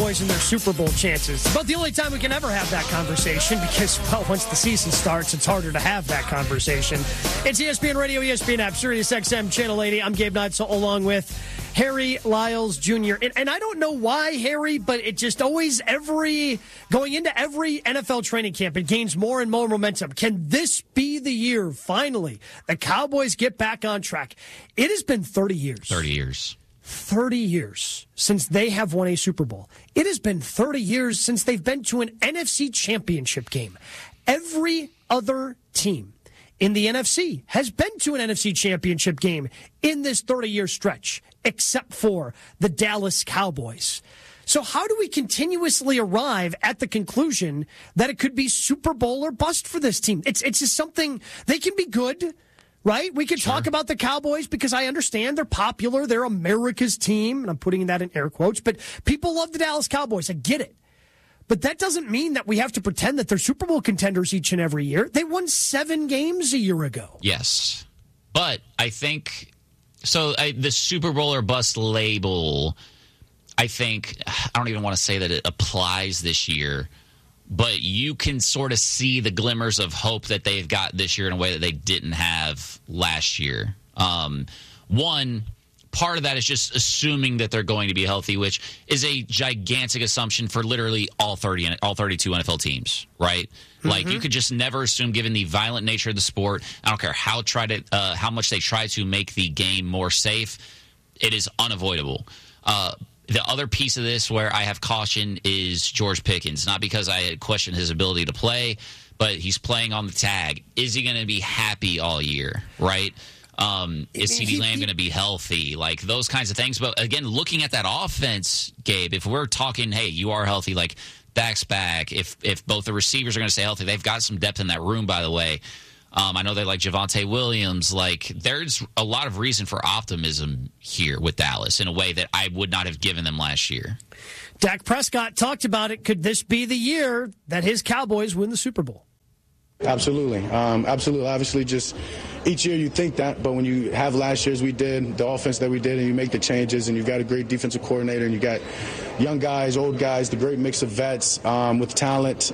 Cowboys and their Super Bowl chances. It's about the only time we can ever have that conversation because, well, once the season starts, it's harder to have that conversation. It's ESPN Radio, ESPN app, Sirius XM, Channel 80. I'm Gabe Neitzel along with Harry Lyles Jr. And I don't know why, Harry, but it just always going into every NFL training camp, it gains more and more momentum. Can this be the year, finally, the Cowboys get back on track? It has been 30 years. 30 years. 30 years since they have won a Super Bowl. It has been 30 years since they've been to an NFC championship game. Every other team in the NFC has been to an NFC championship game in this 30-year stretch, except for the Dallas Cowboys. So how do we continuously arrive at the conclusion that it could be Super Bowl or bust for this team? It's just something, they can be good, right? We could talk about the Cowboys because I understand they're popular. They're America's team, and I'm putting that in air quotes, but people love the Dallas Cowboys. I get it. But that doesn't mean that we have to pretend that they're Super Bowl contenders each and every year. They won 7 games a year ago. Yes. But I think, the Super Bowl or bust label, I don't even want to say that it applies this year, but you can sort of see the glimmers of hope that they've got this year in a way that they didn't have last year. One, part of that is just assuming that they're going to be healthy, which is a gigantic assumption for literally all 32 NFL teams, right? Mm-hmm. Like, you could just never assume, given the violent nature of the sport. I don't care how much they try to make the game more safe. It is unavoidable. The other piece of this where I have caution is George Pickens, not because I question his ability to play, but he's playing on the tag. Is he going to be happy all year, right? Is CeeDee Lamb going to be healthy? Like, those kinds of things. But, again, looking at that offense, Gabe, if we're talking, hey, you are healthy, like, Dak's back. If both the receivers are going to stay healthy, they've got some depth in that room, by the way. I know they like Javonte Williams. Like, there's a lot of reason for optimism here with Dallas in a way that I would not have given them last year. Dak Prescott talked about it. Could this be the year that his Cowboys win the Super Bowl? Absolutely. Absolutely. Obviously, just each year you think that, but when you have last year's we did, the offense that we did, and you make the changes, and you've got a great defensive coordinator, and you got young guys, old guys, the great mix of vets with talent,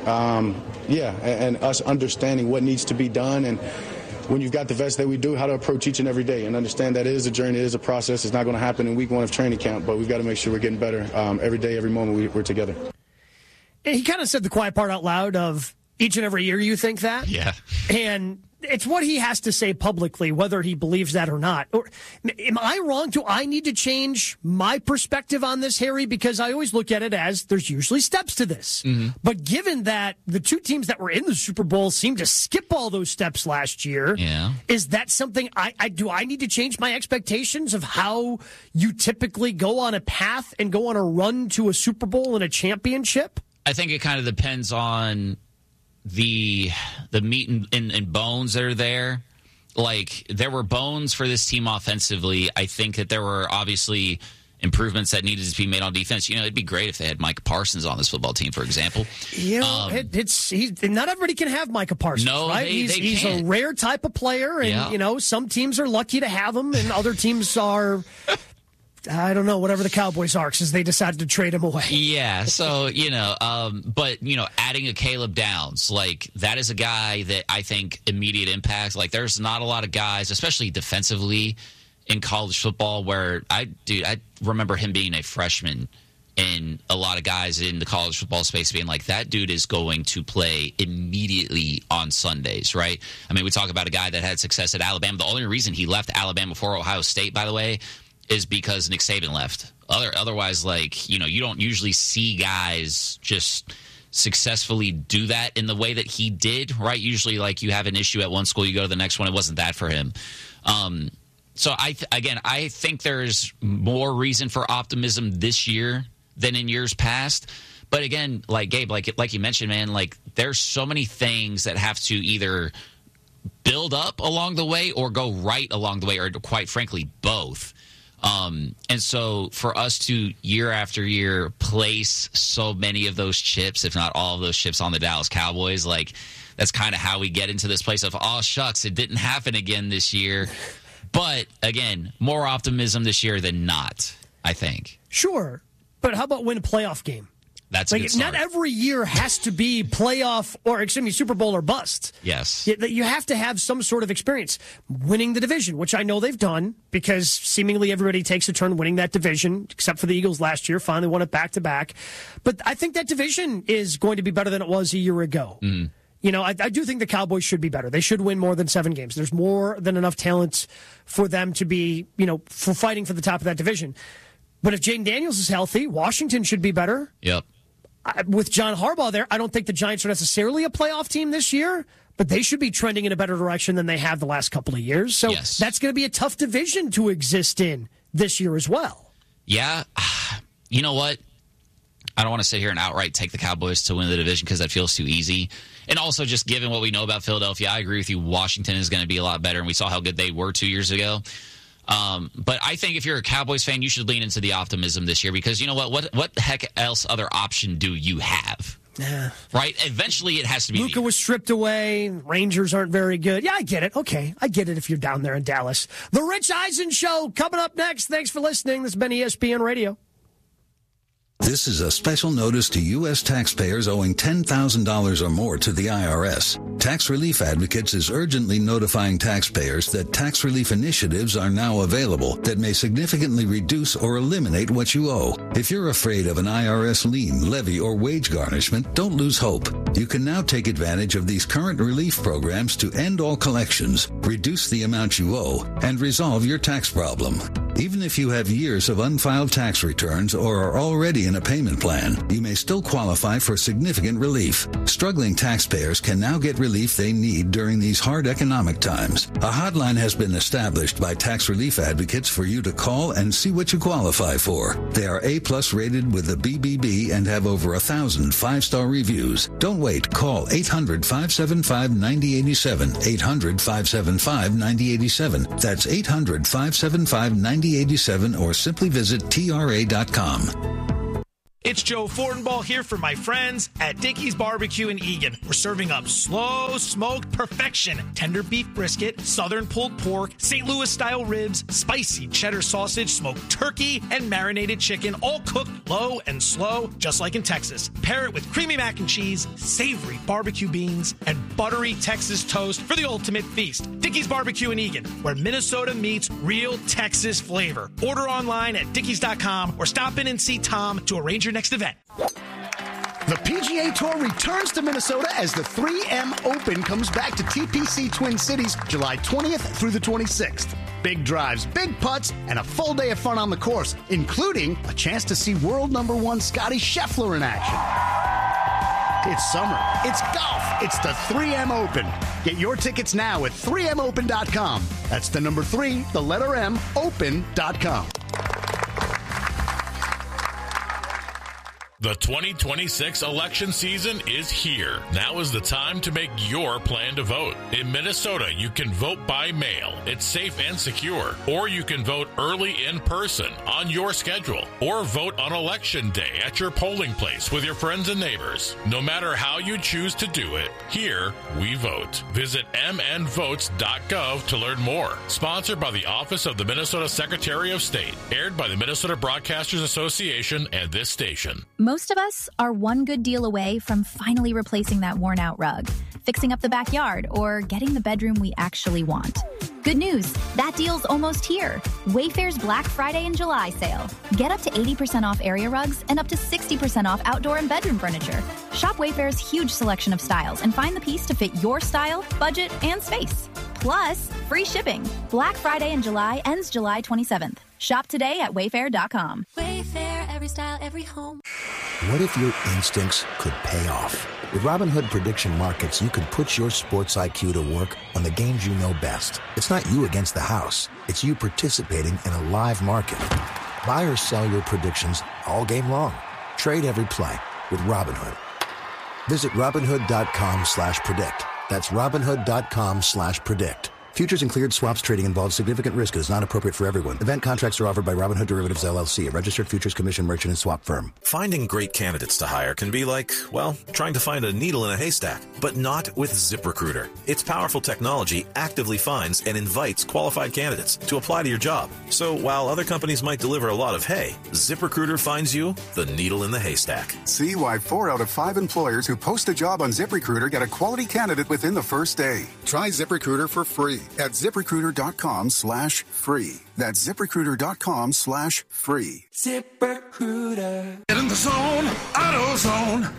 and us understanding what needs to be done, and when you've got the vets that we do, how to approach each and every day and understand that it is a journey, it is a process. It's not going to happen in week 1 of training camp, but we've got to make sure we're getting better every day, every moment we're together. And he kind of said the quiet part out loud of, each and every year you think that? Yeah. And it's what he has to say publicly, whether he believes that or not. Or am I wrong? Do I need to change my perspective on this, Harry? Because I always look at it as there's usually steps to this. Mm-hmm. But given that the two teams that were in the Super Bowl seemed to skip all those steps last year, is that something do I need to change my expectations of how you typically go on a path and go on a run to a Super Bowl and a championship? I think it kind of depends on the meat and bones that are there. Like, there were bones for this team offensively. I think that there were obviously improvements that needed to be made on defense. You know, it'd be great if they had Micah Parsons on this football team, for example. You know, not everybody can have Micah Parsons, no, right? He's a rare type of player, and, you know, some teams are lucky to have him, and other teams are... I don't know, whatever the Cowboys are, since they decided to trade him away. Yeah, so, but, adding a Caleb Downs, like, that is a guy that I think immediate impact. Like, there's not a lot of guys, especially defensively in college football, where I remember him being a freshman, and a lot of guys in the college football space being like, that dude is going to play immediately on Sundays, right? I mean, we talk about a guy that had success at Alabama. The only reason he left Alabama before Ohio State, by the way, is because Nick Saban left. Otherwise, like, you don't usually see guys just successfully do that in the way that he did, right? Usually, like, you have an issue at one school, you go to the next one. It wasn't that for him. So, I think there's more reason for optimism this year than in years past. But again, like, Gabe, like you mentioned, man, like, there's so many things that have to either build up along the way or go right along the way, or quite frankly, both. And so for us to year after year place so many of those chips, if not all of those chips, on the Dallas Cowboys, like, that's kind of how we get into this place of, oh, shucks, it didn't happen again this year. But again, more optimism this year than not, I think. Sure. But how about win a playoff game? That's a good start. Not every year has to be playoff or, Super Bowl or bust. Yes. You have to have some sort of experience. Winning the division, which I know they've done because seemingly everybody takes a turn winning that division, except for the Eagles last year, finally won it back-to-back. But I think that division is going to be better than it was a year ago. I do think the Cowboys should be better. They should win more than 7 games. There's more than enough talent for them to be, for fighting for the top of that division. But if Jaden Daniels is healthy, Washington should be better. Yep. With John Harbaugh there, I don't think the Giants are necessarily a playoff team this year, but they should be trending in a better direction than they have the last couple of years. So That's going to be a tough division to exist in this year as well. Yeah. You know what? I don't want to sit here and outright take the Cowboys to win the division because that feels too easy. And also, just given what we know about Philadelphia, I agree with you. Washington is going to be a lot better, and we saw how good they were 2 years ago. But I think if you're a Cowboys fan, you should lean into the optimism this year because you know what the heck else other option do you have? Yeah. Right? Eventually it has to be. Luka was stripped away. Rangers aren't very good. Yeah, I get it. Okay. I get it if you're down there in Dallas. The Rich Eisen Show coming up next. Thanks for listening. This has been ESPN Radio. This is a special notice to U.S. taxpayers owing $10,000 or more to the IRS. Tax Relief Advocates is urgently notifying taxpayers that tax relief initiatives are now available that may significantly reduce or eliminate what you owe. If you're afraid of an IRS lien, levy, or wage garnishment, don't lose hope. You can now take advantage of these current relief programs to end all collections, reduce the amount you owe, and resolve your tax problem. Even if you have years of unfiled tax returns or are already in a payment plan, you may still qualify for significant relief. Struggling taxpayers can now get relief they need during these hard economic times. A hotline has been established by Tax Relief Advocates for you to call and see what you qualify for. They are A+ rated with the BBB and have over 1,000 5-star reviews. Don't wait. Call 800-575-9087. 800-575-9087. That's 800-575-9087 or simply visit TRA.com. It's Joe Fortenbaugh here for my friends at Dickey's Barbecue in Eagan. We're serving up slow smoked perfection, tender beef brisket, southern pulled pork, St. Louis style ribs, spicy cheddar sausage, smoked turkey, and marinated chicken, all cooked low and slow, just like in Texas. Pair it with creamy mac and cheese, savory barbecue beans, and buttery Texas toast for the ultimate feast. Dickey's Barbecue in Eagan, where Minnesota meets real Texas flavor. Order online at dickeys.com or stop in and see Tom to arrange your next event. The PGA Tour returns to Minnesota as the 3M Open comes back to TPC Twin Cities July 20th through the 26th. Big drives, big putts, and a full day of fun on the course, including a chance to see world number 1 Scotty Scheffler in action. It's summer. It's golf. It's the 3M Open. Get your tickets now at 3mopen.com. That's the number 3, the letter M, open.com. The 2026 election season is here. Now is the time to make your plan to vote. In Minnesota, you can vote by mail. It's safe and secure. Or you can vote early in person on your schedule. Or vote on election day at your polling place with your friends and neighbors. No matter how you choose to do it, here we vote. Visit mnvotes.gov to learn more. Sponsored by the Office of the Minnesota Secretary of State. Aired by the Minnesota Broadcasters Association and this station. Most of us are one good deal away from finally replacing that worn-out rug, fixing up the backyard, or getting the bedroom we actually want. Good news, that deal's almost here. Wayfair's Black Friday and July sale. Get up to 80% off area rugs and up to 60% off outdoor and bedroom furniture. Shop Wayfair's huge selection of styles and find the piece to fit your style, budget, and space. Plus, free shipping. Black Friday and July ends July 27th. Shop today at Wayfair.com. Wayfair, every style, every home. What if your instincts could pay off? With Robinhood Prediction Markets, you can put your sports IQ to work on the games you know best. It's not you against the house. It's you participating in a live market. Buy or sell your predictions all game long. Trade every play with Robinhood. Visit Robinhood.com/predict. That's Robinhood.com/predict. Futures and cleared swaps trading involves significant risk and is not appropriate for everyone. Event contracts are offered by Robinhood Derivatives LLC, a registered futures commission merchant and swap firm. Finding great candidates to hire can be like, well, trying to find a needle in a haystack, but not with ZipRecruiter. Its powerful technology actively finds and invites qualified candidates to apply to your job. So while other companies might deliver a lot of hay, ZipRecruiter finds you the needle in the haystack. See why 4 out of 5 employers who post a job on ZipRecruiter get a quality candidate within the first day. Try ZipRecruiter for free at ZipRecruiter.com/free. That's ZipRecruiter.com/free. ZipRecruiter. Get in the zone, AutoZone.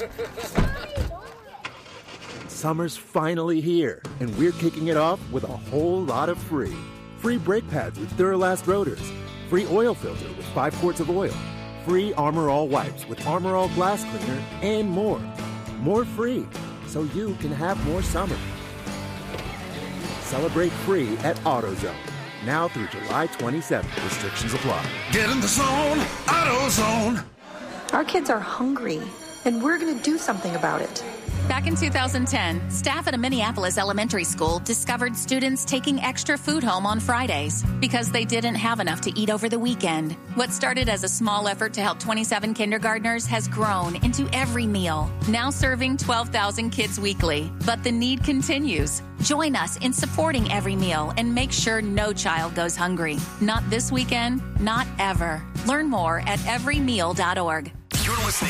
Summer's finally here, and we're kicking it off with a whole lot of free. Free brake pads with Duralast rotors. Free oil filter with 5 quarts of oil. Free Armor All wipes with Armor All glass cleaner, and more. More free, so you can have more summer. Celebrate free at AutoZone. Now through July 27th. Restrictions apply. Get in the zone, AutoZone. Our kids are hungry, and we're going to do something about it. Back in 2010, staff at a Minneapolis elementary school discovered students taking extra food home on Fridays because they didn't have enough to eat over the weekend. What started as a small effort to help 27 kindergartners has grown into every meal, now serving 12,000 kids weekly. But the need continues. Join us in supporting Every Meal and make sure no child goes hungry. Not this weekend, not ever. Learn more at everymeal.org. You're listening